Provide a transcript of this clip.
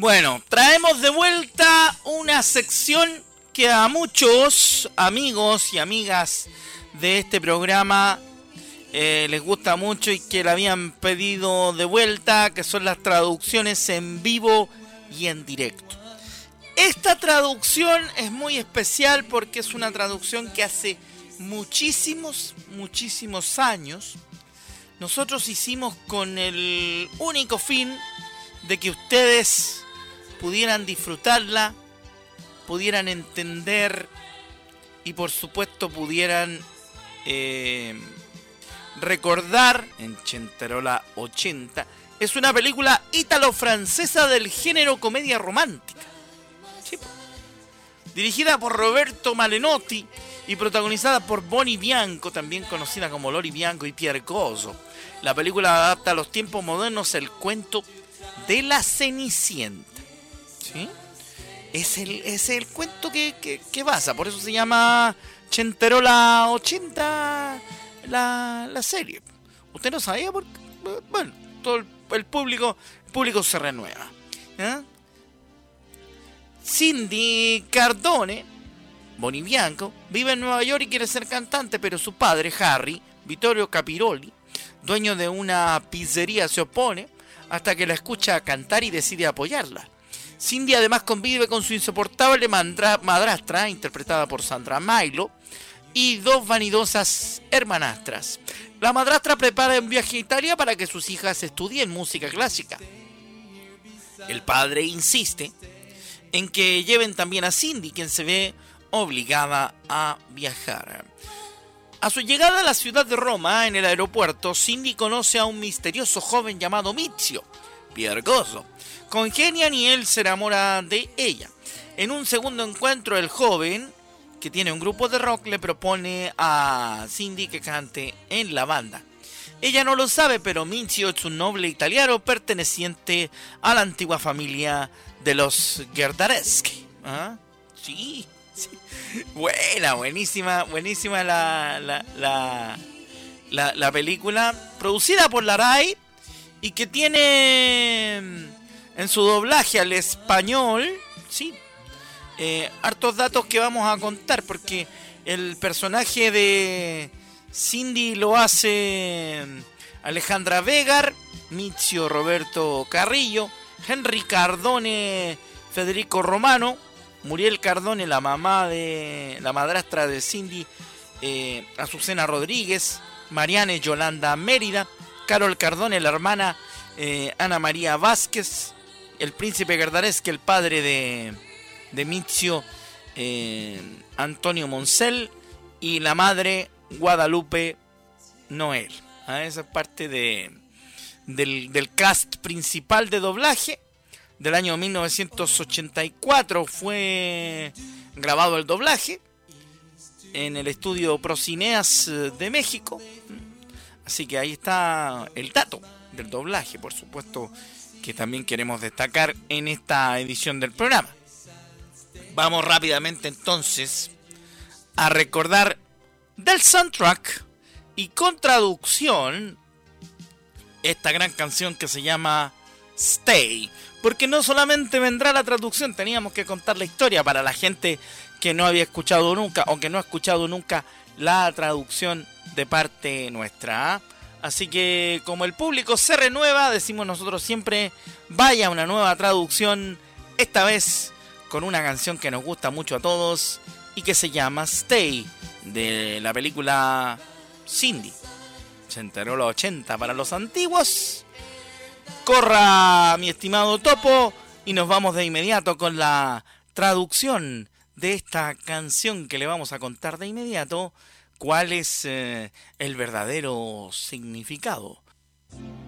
Bueno, traemos de vuelta una sección que a muchos amigos y amigas de este programa les gusta mucho y que la habían pedido de vuelta, que son las traducciones en vivo y en directo. Esta traducción es muy especial porque es una traducción que hace muchísimos años nosotros hicimos con el único fin de que ustedes pudieran disfrutarla, pudieran entender y por supuesto pudieran recordar en Chenterola 80. Es una película ítalo-francesa del género comedia romántica. ¿Sí? Dirigida por Roberto Malenotti y protagonizada por Bonnie Bianco, también conocida como Lori Bianco, y Pierre Gozzo. La película adapta a los tiempos modernos el cuento de la Cenicienta. ¿Sí? Es el cuento que basa, por eso se llama Chenterola 80 la serie. ¿Usted no sabía? Porque, bueno, todo el público se renueva. ¿Eh? Cindy Cardone, Bonnie Bianco, vive en Nueva York y quiere ser cantante, pero su padre, Harry Vittorio Capiroli, dueño de una pizzería, se opone hasta que la escucha cantar y decide apoyarla. Cindy además convive con su insoportable madrastra, interpretada por Sandra Milo, y dos vanidosas hermanastras. La madrastra prepara un viaje a Italia para que sus hijas estudien música clásica. El padre insiste en que lleven también a Cindy, quien se ve obligada a viajar. A su llegada a la ciudad de Roma, en el aeropuerto, Cindy conoce a un misterioso joven llamado Mizio, Pierre Gozzo. Congenian y él se enamora de ella. En un segundo encuentro, el joven, que tiene un grupo de rock, le propone a Cindy que cante en la banda. Ella no lo sabe, pero Mizio es un noble italiano perteneciente a la antigua familia de los Gherdareschi. ¿Ah? Sí. Buenísima la película, producida por la RAI y que tiene en su doblaje al español, sí, hartos datos que vamos a contar, porque el personaje de Cindy lo hace Alejandra Vegar, Mizio Roberto Carrillo, Henry Cardone, Federico Romano, Muriel Cardone, la madrastra de Cindy, Azucena Rodríguez, Mariane Yolanda Mérida, Carol Cardone, la hermana Ana María Vázquez, el príncipe Gherdareschi, el padre de Mizio, Antonio Moncel, y la madre Guadalupe Noel. Esa es parte del cast principal de doblaje. Del año 1984 fue grabado el doblaje en el estudio Procineas de México. Así que ahí está el dato del doblaje, por supuesto, que también queremos destacar en esta edición del programa. Vamos rápidamente entonces a recordar del soundtrack y con traducción esta gran canción que se llama Stay. Porque no solamente vendrá la traducción, teníamos que contar la historia para la gente que no había escuchado nunca o que no ha escuchado nunca la traducción de parte nuestra. Así que como el público se renueva, decimos nosotros siempre, vaya una nueva traducción, esta vez con una canción que nos gusta mucho a todos y que se llama Stay, de la película Cindy, Chenterola 80 para los antiguos. Corra, mi estimado Topo, y nos vamos de inmediato con la traducción de esta canción que le vamos a contar de inmediato cuál es el verdadero significado.